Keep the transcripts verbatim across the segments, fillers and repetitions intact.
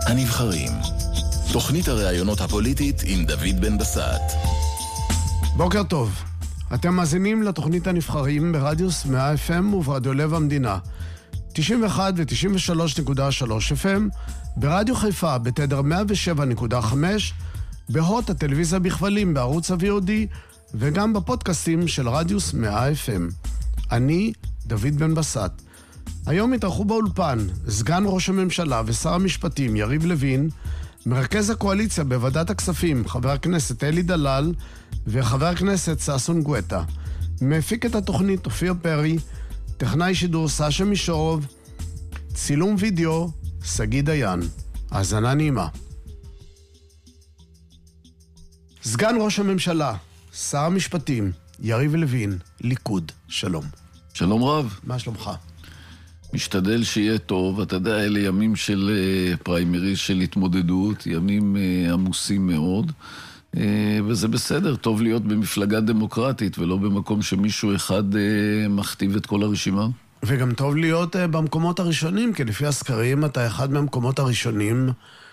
הנבחרים, תוכנית הראיונות הפוליטית עם דוד בן בסט. בוקר טוב, אתם מאזינים לתוכנית הנבחרים ברדיוס מאה אף אם וברדיו לב המדינה, תשעים ואחת ו-תשעים ושלוש נקודה שלוש אף אם, ברדיו חיפה בתדר מאה ושבע נקודה חמש, בהוט הטלוויזיה בכבלים בערוץ ה-וי או די, וגם בפודקאסטים של רדיוס מאה אף אם. אני דוד בן בסט. היום התארחו באולפן סגן ראש הממשלה ושר המשפטים יריב לוין, מרכז הקואליציה בוועדת הכספים חבר הכנסת אלי דלל וחבר הכנסת ששון גואטה. מפיק את התוכנית אופיר פרי, טכנאי שידור סשה מישורוב, צילום וידאו סגי דיין. האזנה נעימה. סגן ראש הממשלה, שר המשפטים יריב לוין, ליכוד, שלום. שלום רב. מה שלומך? משתדל שיהיה טוב. אתה יודע, אלה ימים של uh, פריימריז, של התמודדות, ימים uh, עמוסים מאוד, uh, וזה בסדר, טוב להיות במפלגה דמוקרטית ולא במקום שמישהו אחד uh, מכתיב את כל הרשימה. וגם טוב להיות uh, במקומות הראשונים, כי לפי הסקרים אתה אחד מהמקומות הראשונים,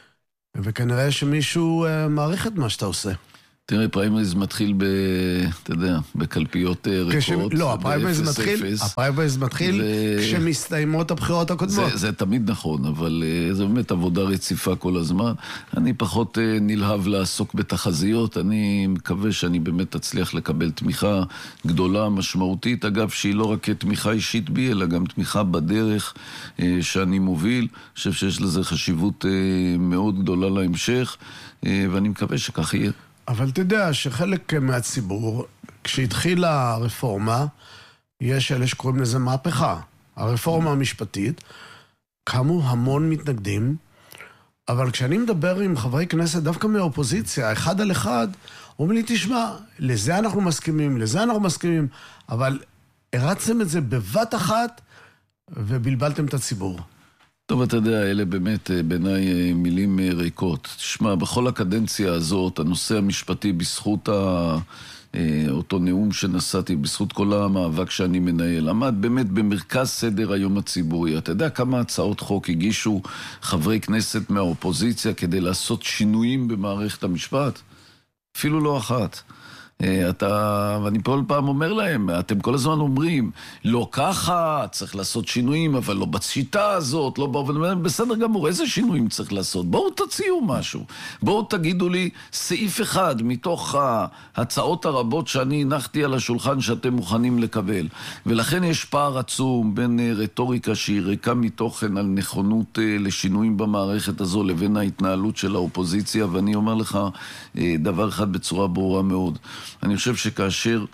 וכנראה שמישהו uh, מעריך את מה שאתה עושה. תראה, פריימריז מתחיל ב, אתה יודע, בקלפיות ריקות. לא, הפריימריז מתחיל, הפריימריז מתחיל ו... כשמסתיימות הבחירות הקודמות. זה, זה תמיד נכון, אבל זה באמת עבודה רציפה כל הזמן. אני פחות נלהב לעסוק בתחזיות, אני מקווה שאני באמת אצליח לקבל תמיכה גדולה, משמעותית, אגב, שהיא לא רק תמיכה אישית בי, אלא גם תמיכה בדרך שאני מוביל. אני חושב שיש לזה חשיבות מאוד גדולה להמשך, ואני מקווה שכך יהיה. אבל אתה יודע שחלק מהציבור, כשהתחילה הרפורמה, יש אלה שקוראים לזה מהפכה. הרפורמה המשפטית, קמו המון מתנגדים, אבל כשאני מדבר עם חברי כנסת, דווקא מהאופוזיציה, אחד על אחד, אומרים לי, תשמע, לזה אנחנו מסכימים, לזה אנחנו מסכימים, אבל הרצתם את זה בבת אחת, ובלבלתם את הציבור. טוב, אתה יודע, אלה באמת בעיניי מילים ריקות. תשמע, בכל הקדנציה הזאת, הנושא המשפטי בזכות ה... אותו נאום שנשאתי, בזכות כל המאבק שאני מנהל, עמד באמת במרכז סדר היום הציבורי. אתה יודע כמה הצעות חוק הגישו חברי כנסת מהאופוזיציה כדי לעשות שינויים במערכת המשפט? אפילו לא אחת. אתה, ואני פה פעם אומר להם, אתם כל הזמן אומרים, לא ככה, צריך לעשות שינויים, אבל לא בשיטה הזאת, לא באופן, בסדר גמור, איזה שינויים צריך לעשות? בואו תציעו משהו, בואו תגידו לי סעיף אחד מתוך ההצעות הרבות שאני הנחתי על השולחן שאתם מוכנים לקבל. ולכן יש פער עצום בין רטוריקה שהיא ריקה מתוכן על נכונות לשינויים במערכת הזו, לבין ההתנהלות של האופוזיציה, ואני אומר לך דבר אחד בצורה ברורה מאוד. אני חושב שכאשר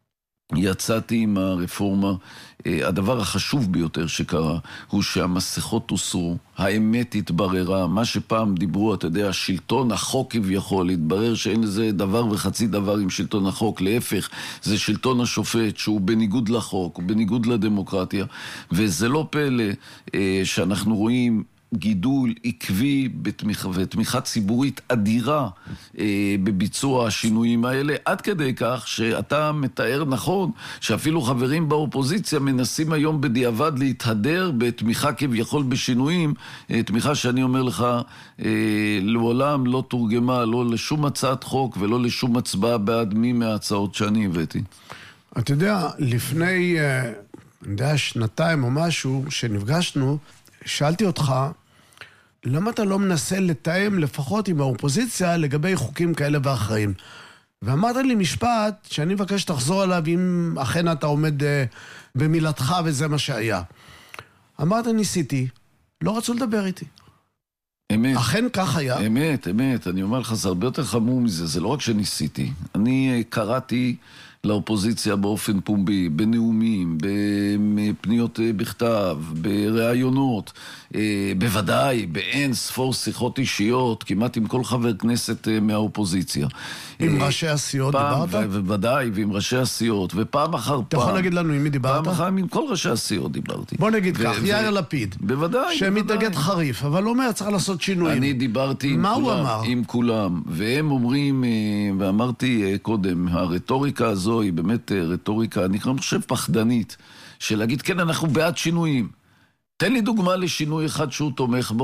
יצאתי עם הרפורמה, הדבר החשוב ביותר שקרה הוא שהמסכות הוסרו, האמת התבררה, מה שפעם דיברו, אתה יודע, שלטון החוק כביכול, התברר שאין לזה דבר וחצי דבר עם שלטון החוק, להפך, זה שלטון השופט שהוא בניגוד לחוק, הוא בניגוד לדמוקרטיה, וזה לא פלא שאנחנו רואים גידול עקבי בתמיכה, ותמיכה ציבורית אדירה אה, בביצוע השינויים האלה, עד כדי כך שאתה מתאר נכון, שאפילו חברים באופוזיציה מנסים היום בדיעבד להתהדר בתמיכה כביכול בשינויים, אה, תמיכה שאני אומר לך, אה, לעולם לא תורגמה, לא לשום הצעת חוק ולא לשום הצבעה בעד מי מההצעות שאני הבאתי. אתה יודע, לפני, אה, אני יודע, שנתיים או משהו שנפגשנו, שאלתי אותך, למה אתה לא מנסה לתאם לפחות עם האופוזיציה לגבי חוקים כאלה ואחרים? ואמרת לי משפט שאני מבקש שתחזור עליו אם אכן אתה עומד uh, במילתך וזה מה שהיה. אמרת, ניסיתי, לא רצו לדבר איתי. אמת. אכן כך היה? אמת, אמת. אני אומר לך, זה הרבה יותר חמור מזה, זה לא רק שניסיתי. אני קראתי לאופוזיציה באופן פומבי, בנאומים, בפניות בכתב, בראיונות, בוודאי, באין ספור שיחות אישיות, כמעט עם כל חבר כנסת מהאופוזיציה. עם ראשי הסיעות דיברת? בוודאי, ועם ראשי הסיעות, ופעם אחר פעם. אתה יכול להגיד לנו עם מי דיברת? פעם אחר עם כל ראשי הסיעות דיברתי. בוא נגיד כך, יאיר לפיד. בוודאי. שמתנגד חריף, אבל לא אומר, צריך לעשות שינויים. אני דיברתי עם כולם, עם כולם, והם אומרים, ואמרתי קודם, הרטוריקה הזו היא באמת רטוריקה, אני חושב פחדנית, של להגיד, כן, אנחנו בעד שינויים. תן לי דוגמה לשינוי אחד שהוא תומך בו,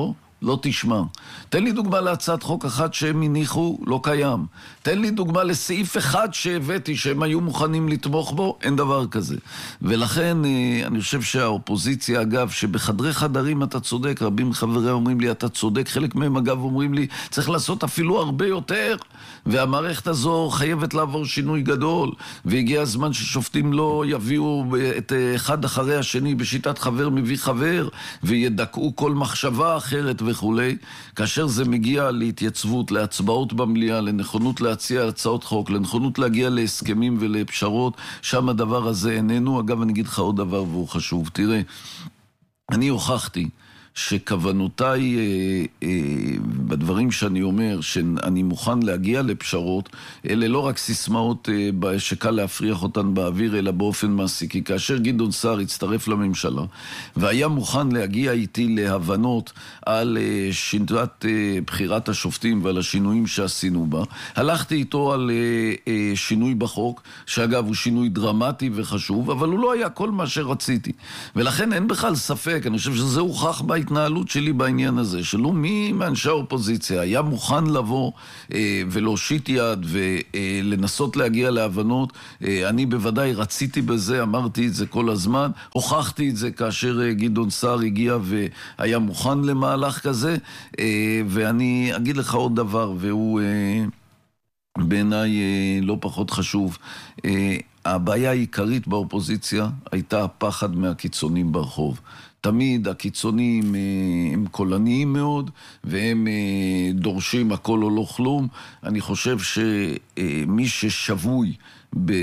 לא תשמע. תן לי דוגמה להצעת חוק אחת שהם הניחו, לא קיים. תן לי דוגמה לסעיף אחד שהבאתי שהם היו מוכנים לתמוך בו, אין דבר כזה. ולכן אני חושב שהאופוזיציה, אגב, שבחדרי חדרים אתה צודק, רבים מחבריה אומרים לי, אתה צודק, חלק מהם אגב אומרים לי, צריך לעשות אפילו הרבה יותר, והמערכת הזו חייבת לעבור שינוי גדול, והגיע הזמן ששופטים לא יביאו את אחד אחרי השני בשיטת חבר מביא חבר, וידכאו כל מחשבה אחרת וכו'. כאשר זה מגיע להתייצבות, להצבעות במליאה, לנכונות להציע הצעות חוק, לנכונות להגיע להסכמים ולפשרות, שם הדבר הזה איננו. אגב, אני אגיד לך עוד דבר והוא חשוב. תראה, אני הוכחתי שכוונותיי אה, אה, בדברים שאני אומר, שאני מוכן להגיע לפשרות, אלה לא רק סיסמאות אה, שקל להפריח אותן באוויר, אלא באופן מעשי. כי כאשר גדעון סער הצטרף לממשלה, והיה מוכן להגיע איתי להבנות על אה, שיטת אה, בחירת השופטים ועל השינויים שעשינו בה, הלכתי איתו על אה, אה, שינוי בחוק, שאגב הוא שינוי דרמטי וחשוב, אבל הוא לא היה כל מה שרציתי. ולכן אין בכלל ספק, אני חושב שזה הוכח בה, ההתנהלות שלי בעניין הזה, שלא מי מאנשי האופוזיציה היה מוכן לבוא אה, ולהושיט יד ולנסות להגיע להבנות. אה, אני בוודאי רציתי בזה, אמרתי את זה כל הזמן, הוכחתי את זה כאשר אה, גדעון סער הגיע והיה מוכן למהלך כזה, אה, ואני אגיד לך עוד דבר, והוא אה, בעיניי אה, לא פחות חשוב. אה, הבעיה העיקרית באופוזיציה הייתה הפחד מהקיצונים ברחוב. תמיד הקיצונים הם קולניים מאוד, והם דורשים הכל או לא כלום. אני חושב שמי ששבוי ב...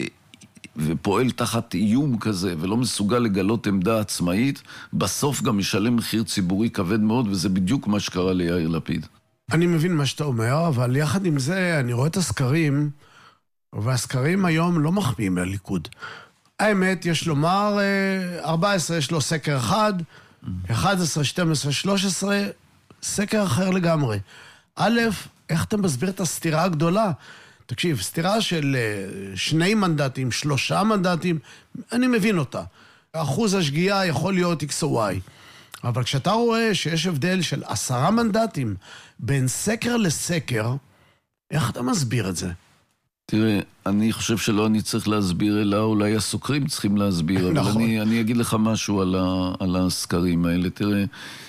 ופועל תחת איום כזה, ולא מסוגל לגלות עמדה עצמאית, בסוף גם משלם מחיר ציבורי כבד מאוד, וזה בדיוק מה שקרה ליאיר לפיד. אני מבין מה שאתה אומר, אבל יחד עם זה, אני רואה את הסקרים, והסקרים היום לא מחמיאים לליכוד. האמת, יש לומר, ארבע עשרה יש לו סקר אחד, אחת עשרה, שתים עשרה, שלוש עשרה, סקר אחר לגמרי. א', איך אתה מסביר את הסתירה הגדולה? תקשיב, סתירה של שני מנדטים, שלושה מנדטים, אני מבין אותה. אחוז השגיאה יכול להיות X או Y. אבל כשאתה רואה שיש הבדל של עשרה מנדטים בין סקר לסקר, איך אתה מסביר את זה? תראה, אני חושב שלא אני צריך להסביר, אלא אולי הסוקרים צריכים להסביר. נכון. אבל אני, אני אגיד לך משהו על, ה, על הסקרים האלה. תראה,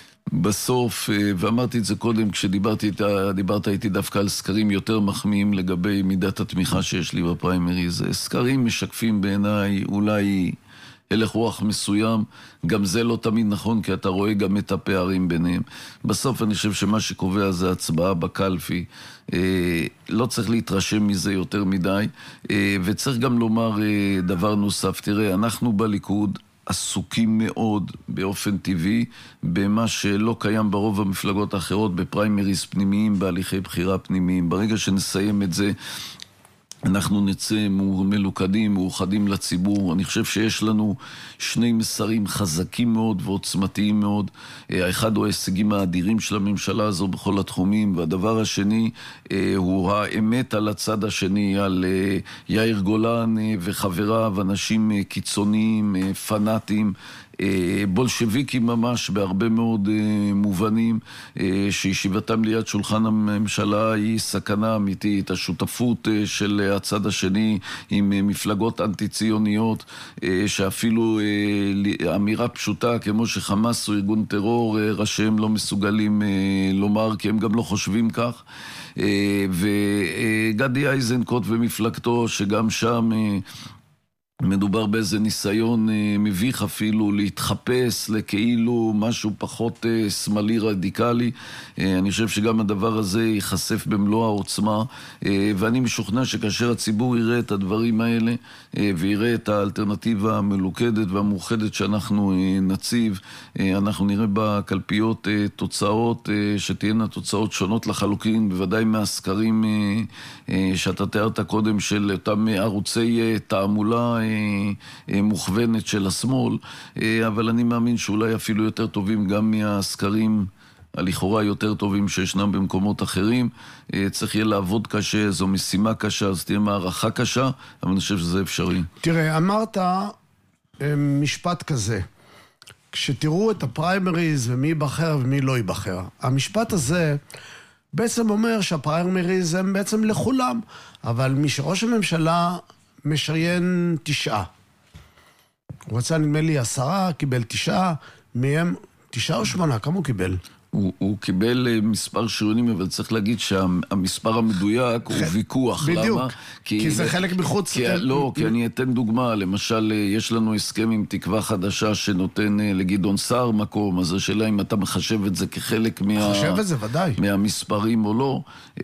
בסוף, ואמרתי את זה קודם, כשדיברתי דיברת איתי דווקא על סקרים יותר מחמיאים לגבי מידת התמיכה שיש לי בפריימריז. סקרים משקפים בעיניי אולי הלך רוח מסוים, גם זה לא תמיד נכון, כי אתה רואה גם את הפערים ביניהם. בסוף אני חושב שמה שקובע זה הצבעה בקלפי, אה, לא צריך להתרשם מזה יותר מדי, אה, וצריך גם לומר אה, דבר נוסף. תראה, אנחנו בליכוד עסוקים מאוד באופן טבעי, במה שלא קיים ברוב המפלגות האחרות, בפריימריז פנימיים, בהליכי בחירה פנימיים. ברגע שנסיים את זה, אנחנו נצא מלוכדים, מאוחדים לציבור. אני חושב שיש לנו שני מסרים חזקים מאוד ועוצמתיים מאוד. האחד הוא ההישגים האדירים של הממשלה הזו בכל התחומים, והדבר השני הוא האמת על הצד השני, על יאיר גולן וחבריו, אנשים קיצוניים, פנאטים, בולשביקים ממש בהרבה מאוד מובנים, שישיבתם ליד שולחן הממשלה היא סכנה אמיתית. השותפות של הצד השני עם מפלגות אנטי-ציוניות, שאפילו אמירה פשוטה כמו שחמאס הוא ארגון טרור, ראשיהם לא מסוגלים לומר, כי הם גם לא חושבים כך. וגדי איזנקוט ומפלגתו, שגם שם מדובר באיזה ניסיון מביך אפילו להתחפש לכאילו משהו פחות שמאלי רדיקלי. אני חושב שגם הדבר הזה ייחשף במלוא העוצמה, ואני משוכנע שכאשר הציבור יראה את הדברים האלה ויראה את האלטרנטיבה המלוכדת והמאוחדת שאנחנו נציב, אנחנו נראה בקלפיות תוצאות שתהיינה תוצאות שונות לחלוטין, בוודאי מהסקרים שאתה תיארת קודם של אותם ערוצי תעמולה מוכוונת של השמאל, אבל אני מאמין שאולי אפילו יותר טובים גם מהסקרים הלכאורה יותר טובים שישנם במקומות אחרים. צריך יהיה לעבוד קשה, זו משימה קשה, אז תהיה מערכה קשה, אבל אני חושב שזה אפשרי. תראה, אמרת משפט כזה, כשתראו את הפריימריז ומי ייבחר ומי לא ייבחר. המשפט הזה בעצם אומר שהפריימריז הם בעצם לכולם, אבל מי שראש הממשלה משריין תשעה. הוא רצה נדמה לי עשרה, קיבל תשעה, מהם תשעה או שמונה, כמה הוא קיבל? הוא, הוא קיבל מספר שריונים, אבל צריך להגיד שהמספר המדויק הוא ויכוח. בדיוק, למה? כי, כי זה חלק מחוץ... כי, לא, כי אני אתן דוגמה. למשל, יש לנו הסכם עם תקווה חדשה שנותן לגדעון סער מקום, אז השאלה אם אתה מחשב את זה כחלק מה... מחשב את זה, ודאי. מהמספרים או לא.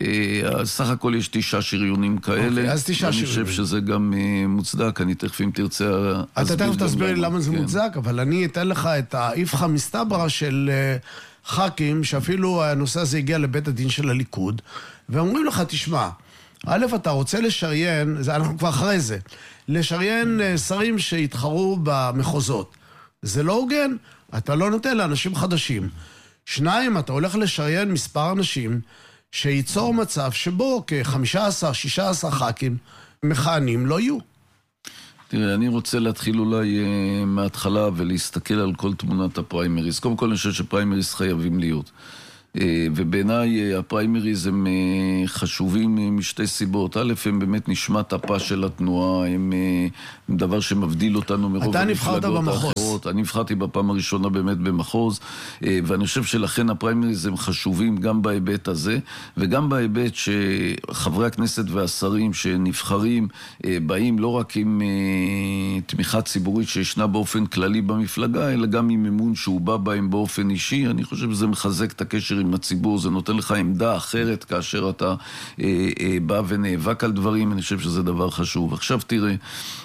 סך הכל יש תשעה שריונים כאלה. אוקיי, אז תשעה שריונים. אני חושב שזה גם מוצדק, אני תכף אם תרצה... אתה תכף תסביר לי למה זה כן. מוצדק, אבל אני אתן לך את האיפכא מסתברא של... ח"כים, שאפילו הנושא הזה הגיע לבית הדין של הליכוד, ואומרים לך, תשמע, א', אתה רוצה לשריין, זה, אנחנו כבר אחרי זה, לשריין שרים שהתחרו במחוזות. זה לא הוגן, אתה לא נותן לאנשים חדשים. שניים, אתה הולך לשריין מספר אנשים שייצור מצב שבו כ-חמישה עשר שישה עשר ח"כים מכהנים לא יהיו. תראה, אני רוצה להתחיל אולי uh, מההתחלה ולהסתכל על כל תמונת הפריימריז. קודם כל אני חושב שפריימריז חייבים להיות. Uh, ובעיניי uh, הפריימריז הם uh, חשובים uh, משתי סיבות. א', הם באמת נשמת הפה של התנועה, הם uh, דבר שמבדיל אותנו מרוב המפלגות האחרות. אני נבחרתי בפעם הראשונה באמת במחוז, uh, ואני חושב שלכן הפריימריז הם חשובים גם בהיבט הזה, וגם בהיבט שחברי הכנסת והשרים שנבחרים uh, באים לא רק עם uh, תמיכה ציבורית שישנה באופן כללי במפלגה, אלא גם עם אמון שהוא בא בהם באופן אישי. אני חושב שזה מחזק את הקשר עם הציבור, זה נותן לך עמדה אחרת כאשר אתה אה, אה, בא ונאבק על דברים, אני חושב שזה דבר חשוב. עכשיו תראה,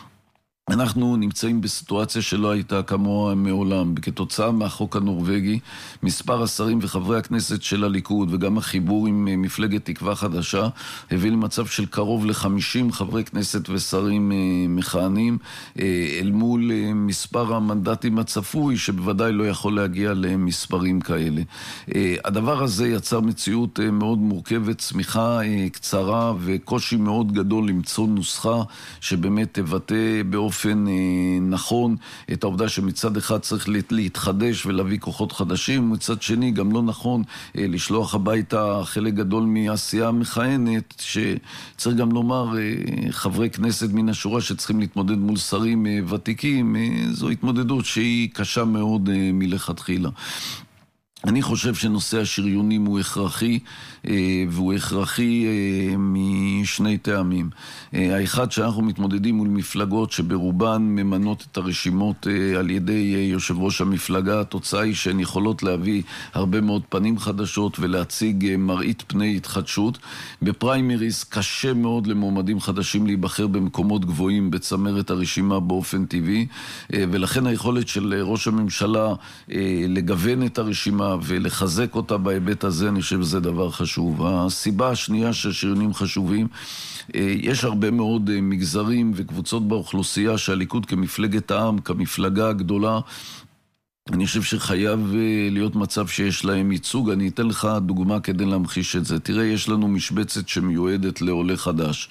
אנחנו נמצאים בסיטואציה שלא הייתה כמוה מעולם. כתוצאה מהחוק הנורווגי, מספר השרים וחברי הכנסת של הליכוד וגם החיבור עם מפלגת תקווה חדשה הביא למצב של קרוב ל-חמישים חברי כנסת ושרים מכהנים אל מול מספר המנדטים הצפוי שבוודאי לא יכול להגיע למספרים כאלה. הדבר הזה יצר מציאות מאוד מורכבת, צמיחה קצרה וקושי מאוד גדול למצוא נוסחה שבאמת תבטא באופן באופן נכון את העובדה שמצד אחד צריך להתחדש ולהביא כוחות חדשים, ומצד שני גם לא נכון לשלוח הביתה חלק גדול מהעשייה המכהנת, שצריך גם לומר חברי כנסת מן השורה שצריכים להתמודד מול שרים ותיקים, זו התמודדות שהיא קשה מאוד מלכתחילה. אני חושב שנושא השריונים הוא הכרחי, והוא הכרחי משני טעמים. האחד, שאנחנו מתמודדים מול מפלגות שברובן ממנות את הרשימות על ידי יושב ראש המפלגה. התוצאה היא שהן יכולות להביא הרבה מאוד פנים חדשות ולהציג מראית פני התחדשות. בפריימריז קשה מאוד למועמדים חדשים להיבחר במקומות גבוהים בצמרת הרשימה באופן טבעי, ולכן היכולת של ראש הממשלה לגוון את הרשימה ולחזק אותה בהיבט הזה, אני חושב שזה דבר חשוב. הסיבה השנייה שהשריונים חשובים, יש הרבה מאוד מגזרים וקבוצות באוכלוסייה שהליכוד כמפלגת העם, כמפלגה הגדולה, אני חושב שחייב להיות מצב שיש להם ייצוג. אני אתן לך דוגמה כדי להמחיש את זה. תראה, יש לנו משבצת שמיועדת לעולה חדש.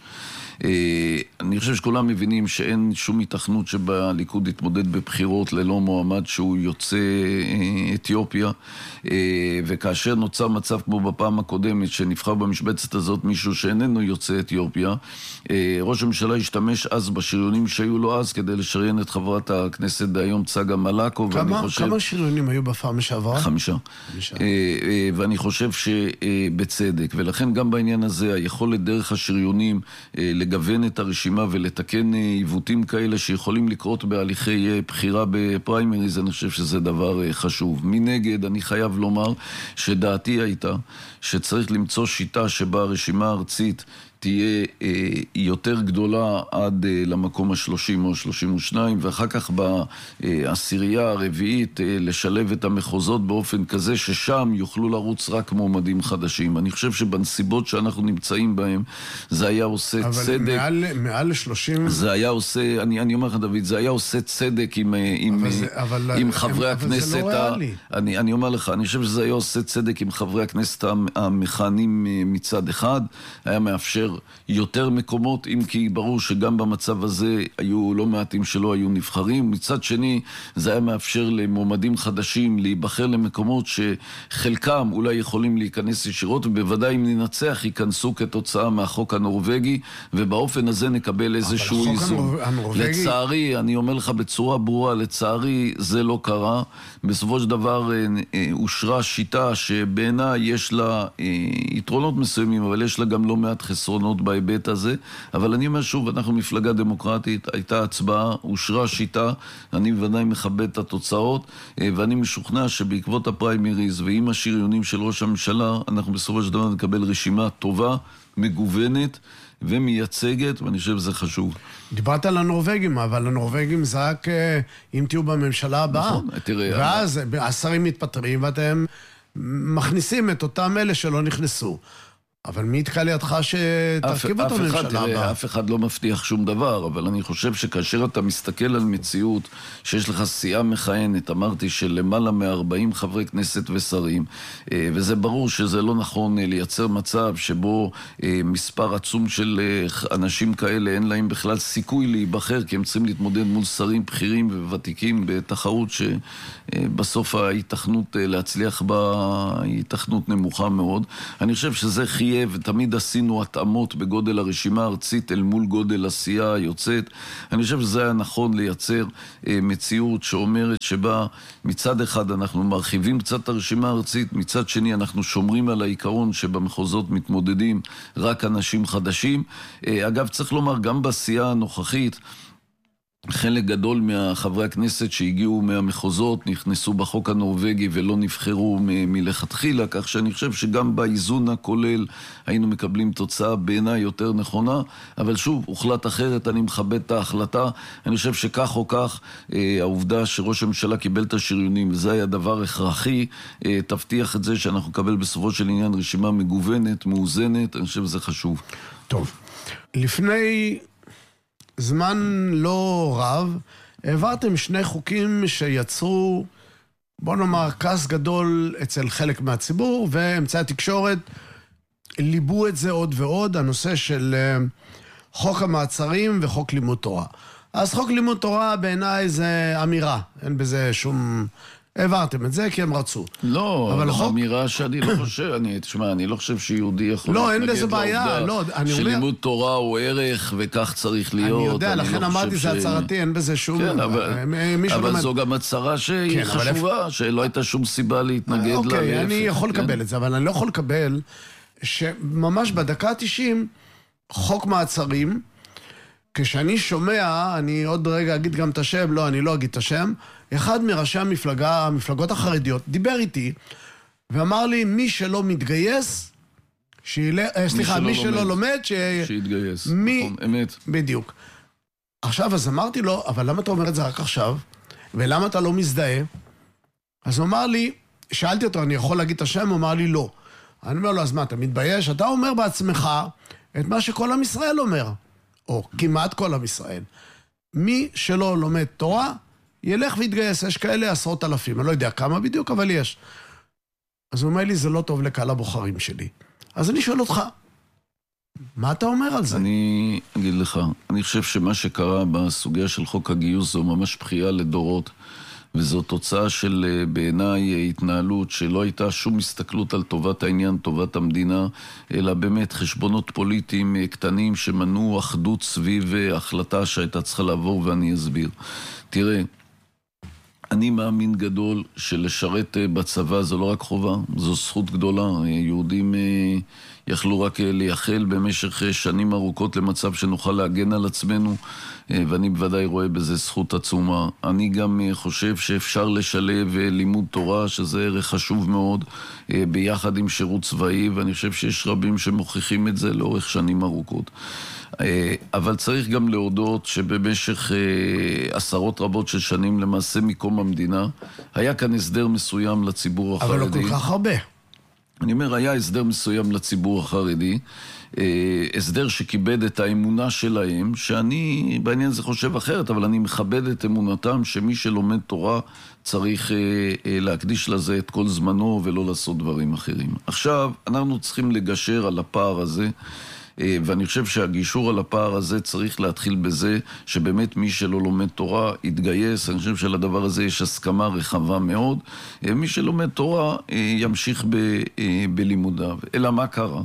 אני חושב שכולם מבינים שאין שום התכנות שבה הליכוד יתמודד בבחירות ללא מועמד שהוא יוצא אתיופיה, וכאשר נוצר מצב כמו בפעם הקודמת שנבחר במשבצת הזאת מישהו שאיננו יוצא אתיופיה, ראש הממשלה השתמש אז בשריונים שהיו לו אז כדי לשריין את חברת הכנסת דהיום צגה מלקו. כמה, חושב... כמה שריונים היו בפעם שעברה? חמישה. חמישה. ואני חושב שבצדק, ולכן גם בעניין הזה היכולת דרך השריונים לגוון את הרשימה ולתקן עיוותים כאלה שיכולים לקרות בהליכי בחירה בפריימריז, אני חושב שזה דבר חשוב. מנגד, אני חייב לומר שדעתי הייתה שצריך למצוא שיטה שבה הרשימה הארצית תהיה אה, יותר גדולה עד אה, למקום השלושים או שלושים ושניים, ואחר כך בעשירייה הרביעית אה, לשלב את המחוזות באופן כזה ששם יוכלו לרוץ רק מועמדים חדשים. אני חושב שבנסיבות שאנחנו נמצאים בהם זה היה עושה אבל צדק. אבל מעל, מעל ל-שלושים... זה היה עושה, אני, אני אומר לך דוד, זה היה עושה צדק עם, עם, אבל זה, אבל עם חברי אבל הכנסת. אבל זה לא ריאלי. אני, אני אומר לך, אני חושב שזה היה עושה צדק עם חברי הכנסת המכהנים מצד אחד, היה מאפשר לאפשר יותר מקומות, אם כי ברור שגם במצב הזה היו לא מעטים שלא היו נבחרים. מצד שני, זה היה מאפשר למועמדים חדשים להיבחר למקומות שחלקם אולי יכולים להיכנס ישירות, ובוודאי אם ננצח ייכנסו כתוצאה מהחוק הנורווגי, ובאופן הזה נקבל איזשהו איזון. הנורווגי... לצערי, אני אומר לך בצורה ברורה, לצערי זה לא קרה. בסופו של דבר אושרה שיטה שבעיניי יש לה יתרונות מסוימים, אבל יש לה גם לא מעט חסרונות בהיבט הזה. אבל אני אומר שוב, אנחנו מפלגה דמוקרטית, הייתה הצבעה, אושרה שיטה, אני בוודאי מכבד את התוצאות, ואני משוכנע שבעקבות הפריימריז ועם השריונים של ראש הממשלה, אנחנו בסופו של דבר נקבל רשימה טובה, מגוונת ומייצגת, ואני חושב שזה חשוב. דיברת על הנורווגים, אבל הנורווגים זה רק אם תהיו בממשלה הבאה. נכון, תראה. ואז השרים מתפטרים ואתם מכניסים את אותם אלה שלא נכנסו. אבל מי יתקע לידך שתרכיב אותו ממשלה הבאה? אף אחד לא מבטיח שום דבר, אבל אני חושב שכאשר אתה מסתכל על מציאות שיש לך סיעה מכהנת, אמרתי שלמעלה מ-ארבעים חברי כנסת ושרים, וזה ברור שזה לא נכון לייצר מצב שבו מספר עצום של אנשים כאלה אין להם בכלל סיכוי להיבחר, כי הם צריכים להתמודד מול שרים בכירים וותיקים בתחרות שבסוף ההיתכנות להצליח בה היא היתכנות נמוכה מאוד. אני חושב שזה חייב, ותמיד עשינו התאמות בגודל הרשימה הארצית אל מול גודל הסיעה היוצאת. אני חושב שזה היה נכון לייצר אה, מציאות שאומרת שבה מצד אחד אנחנו מרחיבים קצת את הרשימה הארצית, מצד שני אנחנו שומרים על העיקרון שבמחוזות מתמודדים רק אנשים חדשים. אה, אגב, צריך לומר, גם בסיעה הנוכחית, חלק גדול מהחברי הכנסת שהגיעו מהמחוזות נכנסו בחוק הנורווגי ולא נבחרו מ- מלכתחילה, כך שאני חושב שגם באיזון הכולל היינו מקבלים תוצאה בעיניי יותר נכונה, אבל שוב, הוחלט אחרת, אני מכבד את ההחלטה. אני חושב שכך או כך, אה, העובדה שראש הממשלה קיבל את השריונים, זה היה דבר הכרחי, אה, תבטיח את זה שאנחנו נקבל בסופו של עניין רשימה מגוונת, מאוזנת, אני חושב שזה חשוב. טוב, לפני זמן לא רב, העברתם שני חוקים שיצרו, בוא נאמר, כעס גדול אצל חלק מהציבור, ואמצעי התקשורת ליבו את זה עוד ועוד, הנושא של חוק המעצרים וחוק לימוד תורה. אז חוק לימוד תורה בעיניי זה אמירה, אין בזה שום... העברתם את זה כי הם רצו. לא, אבל חוק... אמירה שאני לא חושב, אני, תשמע, אני לא חושב שיהודי יכול לא, אין לזה בעיה, לא, אני אומר... שלימוד תורה הוא ערך וכך צריך להיות. אני יודע, אני לכן לא אמרתי זה ש... הצהרתי, אין בזה שום... כן, אבל, אבל לומד... זו גם הצהרה שהיא כן, חשובה, אבל... שלא הייתה שום סיבה להתנגד אוקיי, לה. אוקיי, אני יכול כן? לקבל את זה, אבל אני לא יכול לקבל שממש בדקה ה-תשעים חוק מעצרים, כשאני שומע, אני עוד רגע אגיד גם את השם, לא, אני לא אגיד את השם, אחד מראשי המפלגה, המפלגות החרדיות, דיבר איתי, ואמר לי, מי שלא מתגייס, שילה, סליחה, מי שלא לומד, ש... שיתגייס, מי... נכון, אמת. בדיוק. עכשיו, אז אמרתי לו, אבל למה אתה אומר את זה רק עכשיו? ולמה אתה לא מזדהה? אז הוא אמר לי, שאלתי אותו, אני יכול להגיד את השם? הוא אמר לי, לא. אני אומר לו, אז מה, אתה מתבייש? אתה אומר בעצמך את מה שכל עם ישראל אומר. או כמעט כל עם ישראל. מי שלא לומד תורה, ילך ויתגייס. יש כאלה עשרות אלפים, אני לא יודע כמה בדיוק, אבל יש. אז הוא אומר לי, זה לא טוב לקהל הבוחרים שלי. אז אני שואל אותך, מה אתה אומר על זה? אני אגיד לך, אני חושב שמה שקרה בסוגיה של חוק הגיוס זו ממש בחייה לדורות, וזו תוצאה של בעיניי התנהלות שלא הייתה שום הסתכלות על טובת העניין, טובת המדינה, אלא באמת חשבונות פוליטיים קטנים שמנעו אחדות סביב החלטה שהייתה צריכה לעבור, ואני אסביר. תראה, אני מאמין גדול שלשרת בצבא זו לא רק חובה, זו זכות גדולה. יהודים יכלו רק לייחל במשך שנים ארוכות למצב שנוכל להגן על עצמנו, ואני בוודאי רואה בזה זכות עצומה. אני גם חושב שאפשר לשלב לימוד תורה, שזה ערך חשוב מאוד, ביחד עם שירות צבאי, ואני חושב שיש רבים שמוכיחים את זה לאורך שנים ארוכות. אבל צריך גם להודות שבמשך עשרות רבות של שנים, למעשה מקום המדינה, היה כאן הסדר מסוים לציבור החרדי. אבל לא כל כך הרבה. אני אומר, היה הסדר מסוים לציבור החרדי, הסדר שכיבד את האמונה שלהם, שאני בעניין זה חושב אחרת, אבל אני מכבד את אמונתם שמי שלומד תורה צריך להקדיש לזה את כל זמנו ולא לעשות דברים אחרים. עכשיו, אנחנו צריכים לגשר על הפער הזה, ואני חושב שהגישור על הפער הזה צריך להתחיל בזה שבאמת מי שלא לומד תורה יתגייס. אני חושב שלדבר הזה יש הסכמה רחבה מאוד. מי שלומד תורה ימשיך ב, בלימודיו. אלא מה קרה?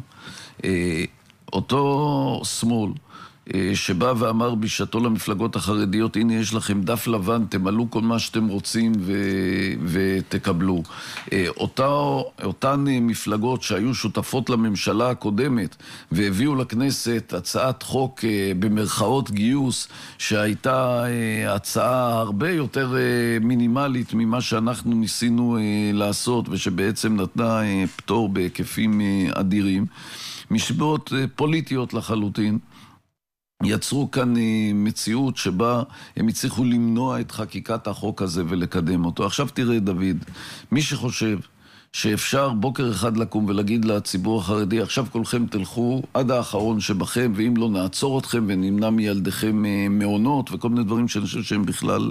אותו שמאל שבא ואמר בשעתו למפלגות החרדיות, הנה יש לכם דף לבן, תמלאו כל מה שאתם רוצים ו- ותקבלו. אותה, אותן מפלגות שהיו שותפות לממשלה הקודמת והביאו לכנסת הצעת חוק במרכאות גיוס, שהייתה הצעה הרבה יותר מינימלית ממה שאנחנו ניסינו לעשות, ושבעצם נתנה פטור בהיקפים אדירים, משבעות פוליטיות לחלוטין, יצרו כאן מציאות שבה הם הצליחו למנוע את חקיקת החוק הזה ולקדם אותו. עכשיו תראה דוד, מי שחושב שאפשר בוקר אחד לקום ולהגיד לציבור החרדי, עכשיו כולכם תלכו עד האחרון שבכם, ואם לא נעצור אתכם ונמנע מילדיכם מעונות וכל מיני דברים שאני חושב שהם בכלל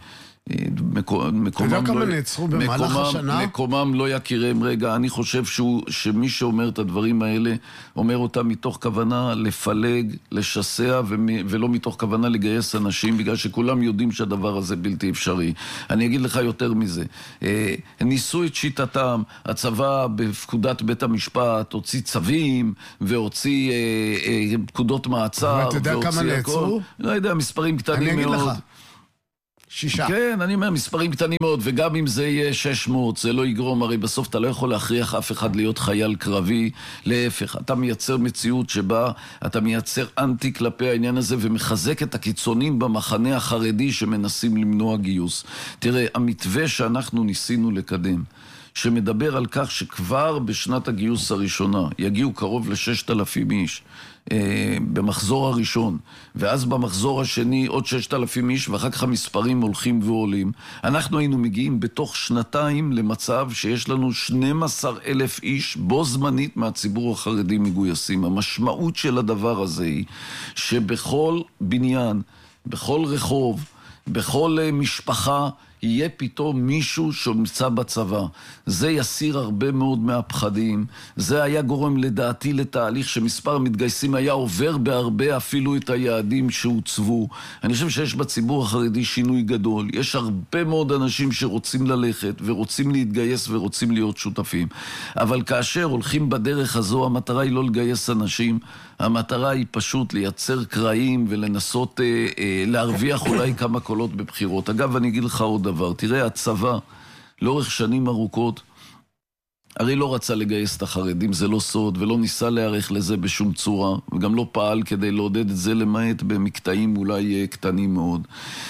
מקומם, אתה יודע כמה נעצרו במהלך השנה? מקומם לא יכירם. רגע, אני חושב שהוא, שמי שאומר את הדברים האלה אומר אותם מתוך כוונה לפלג, לשסע, ולא מתוך כוונה לגייס אנשים, בגלל שכולם יודעים שהדבר הזה בלתי אפשרי. אני אגיד לך יותר מזה, ניסו את שיטתם, הצבא בפקודת בית המשפט הוציא צווים והוציא פקודות מעצר, ואתה יודע כמה נעצרו? לא יודע, מספרים קטנים מאוד. אני אגיד לך, שישה. כן, אני אומר, מספרים קטנים מאוד, וגם אם זה יהיה שש מאות, זה לא יגרום, הרי בסוף אתה לא יכול להכריח אף אחד להיות חייל קרבי, להפך, אתה מייצר מציאות שבה אתה מייצר אנטי כלפי העניין הזה, ומחזק את הקיצונים במחנה החרדי שמנסים למנוע גיוס. תראה, המתווה שאנחנו ניסינו לקדם, שמדבר על כך שכבר בשנת הגיוס הראשונה יגיעו קרוב ל-ששת אלפים איש אה, במחזור הראשון, ואז במחזור השני עוד ששת אלפים איש, ואחר כך המספרים הולכים ועולים. אנחנו היינו מגיעים בתוך שנתיים למצב שיש לנו שנים עשר אלף איש בו זמנית מהציבור החרדי מגויסים. המשמעות של הדבר הזה היא שבכל בניין, בכל רחוב, בכל משפחה, יהיה פתאום מישהו שנמצא בצבא. זה יסיר הרבה מאוד מהפחדים. זה היה גורם לדעתי לתהליך שמספר המתגייסים היה עובר בהרבה אפילו את היעדים שהוצבו. אני חושב שיש בציבור החרדי שינוי גדול. יש הרבה מאוד אנשים שרוצים ללכת ורוצים להתגייס ורוצים להיות שותפים. אבל כאשר הולכים בדרך הזו, המטרה היא לא לגייס אנשים, המטרה היא פשוט לייצר קרעים ולנסות אה, אה, להרוויח אולי כמה קולות בבחירות. אגב, אני אגיד לך עוד דבר. תראה, הצבא, לאורך שנים ארוכות, הרי לא רצה לגייס את החרדים, זה לא סוד, ולא ניסה להערך לזה בשום צורה, וגם לא פעל כדי לעודד את זה למעט במקטעים אולי קטנים מאוד.